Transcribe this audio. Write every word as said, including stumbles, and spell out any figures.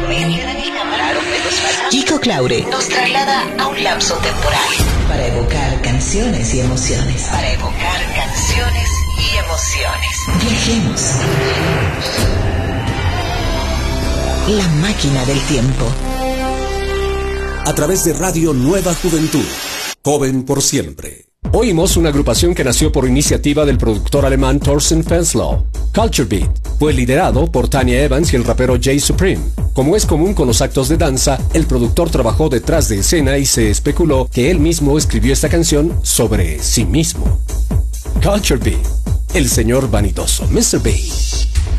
Kiko Claure nos traslada a un lapso temporal para evocar canciones y emociones. Para evocar canciones y emociones. Viajemos. La máquina del tiempo. A través de Radio Nueva Juventud. Joven por siempre. Oímos una agrupación que nació por iniciativa del productor alemán Thorsten Fenslow. Culture Beat fue liderado por Tanya Evans y el rapero Jay Supreme. Como es común con los actos de danza, el productor trabajó detrás de escena y se especuló que él mismo escribió esta canción sobre sí mismo. Culture Beat, el señor vanidoso, mister B.